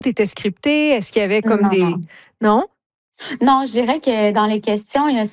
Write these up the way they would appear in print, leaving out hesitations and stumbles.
était scripté? Est-ce qu'il y avait comme Non, des... non. Non? Non, je dirais que dans les questions, il y a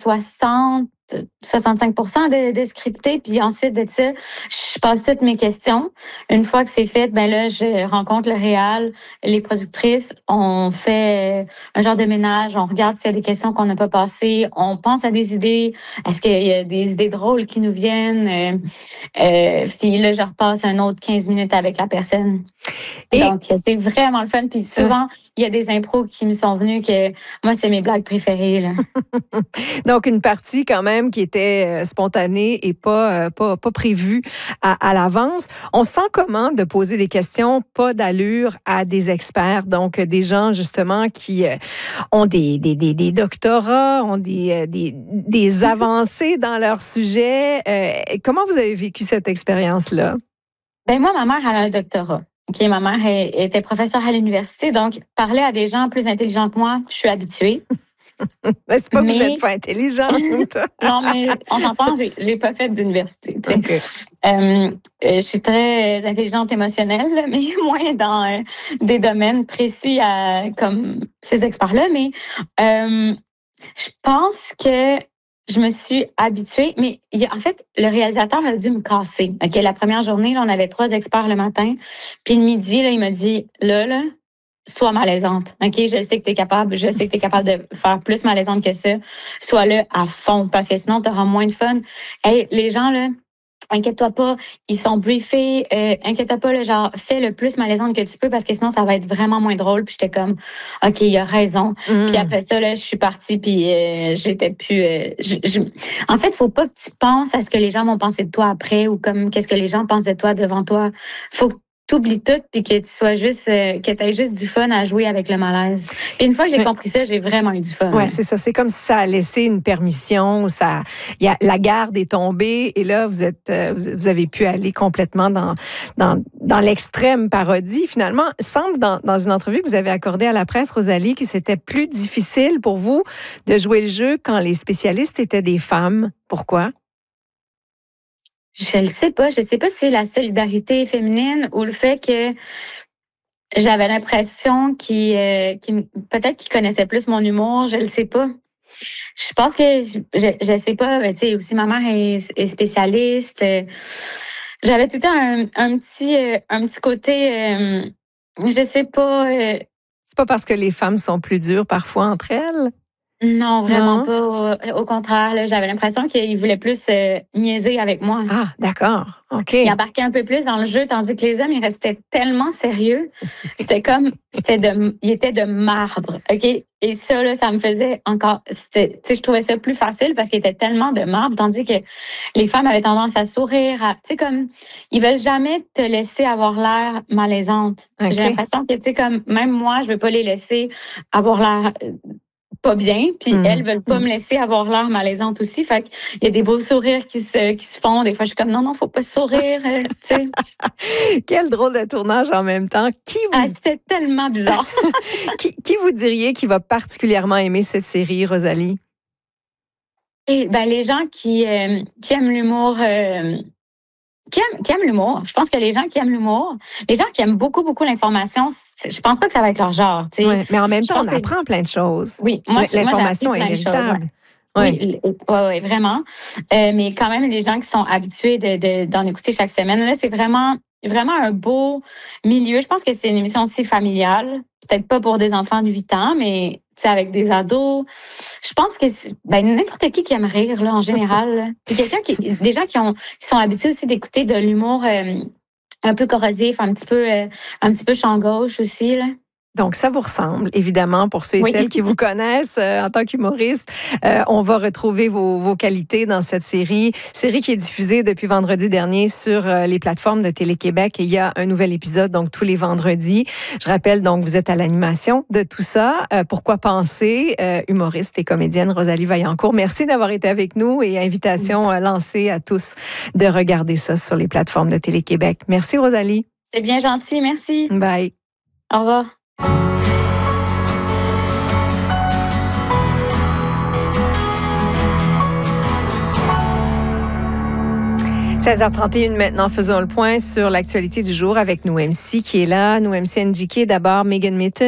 65% de scripté, puis ensuite de ça, je passe toutes mes questions. Une fois que c'est fait, ben là, je rencontre le réal, les productrices, on fait un genre de ménage, on regarde s'il y a des questions qu'on n'a pas passées, on pense à des idées, est-ce qu'il y a des idées drôles qui nous viennent, puis là, je repasse un autre 15 minutes avec la personne. Et- Donc, c'est vraiment le fun. Puis souvent, il y a des impros qui me sont venus que moi, c'est mes blagues préférées, là. Donc, une partie quand même qui était spontanée et pas prévue à l'avance. On se sent comment de poser des questions pas d'allure à des experts, donc des gens justement qui ont des doctorats, ont des avancées dans leur sujet. Comment vous avez vécu cette expérience-là? Ben moi, ma mère, elle a un doctorat. OK, ma mère était professeure à l'université, donc parler à des gens plus intelligents que moi, je suis habituée. Mais c'est pas que vous Mais êtes pas intelligente. non, mais on s'entend, j'ai pas fait d'université. Tu sais. OK. Je suis très intelligente émotionnelle, mais moins dans des domaines précis comme ces experts-là. Mais je pense que je me suis habituée, mais en fait, le réalisateur a dû me casser. OK, la première journée, là, on avait 3 experts le matin, puis le midi, là, il m'a dit, là, sois malaisante. OK, je sais que tu es capable, je sais que tu es capable de faire plus malaisante que ça. Sois là à fond, parce que sinon, tu auras moins de fun. Hey, les gens, là, inquiète-toi pas, ils sont briefés. Inquiète-toi pas, là, genre, fais le plus malaisante que tu peux parce que sinon, ça va être vraiment moins drôle. Puis j'étais comme, OK, il a raison. Puis après ça, là, je suis partie, puis j'étais plus... En fait, faut pas que tu penses à ce que les gens vont penser de toi après ou comme qu'est-ce que les gens pensent de toi devant toi. Faut que t'oublies tout puis que tu sois juste que tu aies juste du fun à jouer avec le malaise. Et une fois que j'ai compris ça, j'ai vraiment eu du fun. Oui, c'est ça. C'est comme si ça a laissé une permission, la garde est tombée et là, vous avez pu aller complètement dans l'extrême parodie. Finalement, semble dans une entrevue que vous avez accordée à la presse, Rosalie, que c'était plus difficile pour vous de jouer le jeu quand les spécialistes étaient des femmes. Pourquoi? Je le sais pas. Je sais pas si c'est la solidarité féminine ou le fait que j'avais l'impression peut-être qu'ils connaissaient plus mon humour. Je le sais pas. Je pense que je sais pas. Tu sais, aussi ma mère est spécialiste. J'avais tout le temps un petit côté. Je sais pas. C'est pas parce que les femmes sont plus dures parfois entre elles? Non, vraiment Non? pas. Au contraire, là, j'avais l'impression qu'il voulait plus niaiser avec moi. Ah, d'accord. OK. Il embarquait un peu plus dans le jeu, tandis que les hommes, ils restaient tellement sérieux. Il était de marbre, OK? Et ça, là, ça me faisait encore, tu sais, je trouvais ça plus facile parce qu'il était tellement de marbre, tandis que les femmes avaient tendance à sourire, tu sais, comme, ils veulent jamais te laisser avoir l'air malaisante. OK. J'ai l'impression que, tu sais, comme, même moi, je veux pas les laisser avoir l'air pas bien, puis elles veulent pas me laisser avoir l'air malaisante aussi. Fait qu'il y a des beaux sourires qui se font. Des fois, je suis comme non, faut pas sourire, tu sais. Quel drôle de tournage en même temps. C'était tellement bizarre. qui vous diriez qui va particulièrement aimer cette série, Rosalie? Et ben les gens qui aiment l'humour. Qui aiment l'humour. Je pense que les gens qui aiment l'humour, les gens qui aiment beaucoup, beaucoup l'information, je pense pas que ça va être leur genre. Tu sais. Ouais, mais en même temps, on apprend plein de choses. Oui, l'information est véritable. Oui, vraiment. Mais quand même, les gens qui sont habitués d'en écouter chaque semaine, là, c'est vraiment un beau milieu. Je pense que c'est une émission aussi familiale. Peut-être pas pour des enfants de 8 ans, mais avec des ados. Je pense que n'importe qui aime rire, là, en général. Là. Puis des gens qui sont habitués aussi d'écouter de l'humour un peu corrosif, un petit peu champ gauche aussi, là. Donc, ça vous ressemble, évidemment, pour ceux et celles qui vous connaissent en tant qu'humoriste. On va retrouver vos qualités dans cette série qui est diffusée depuis vendredi dernier sur les plateformes de Télé-Québec. Et il y a un nouvel épisode, donc, tous les vendredis. Je rappelle, donc, vous êtes à l'animation de tout ça. Pourquoi penser? Humoriste et comédienne Rosalie Vaillancourt. Merci d'avoir été avec nous et invitation lancée à tous de regarder ça sur les plateformes de Télé-Québec. Merci, Rosalie. C'est bien gentil. Merci. Bye. Au revoir. 16h31 maintenant, faisons le point sur l'actualité du jour avec nous MC qui est là. Nous MC NGK, d'abord Megan Mitton.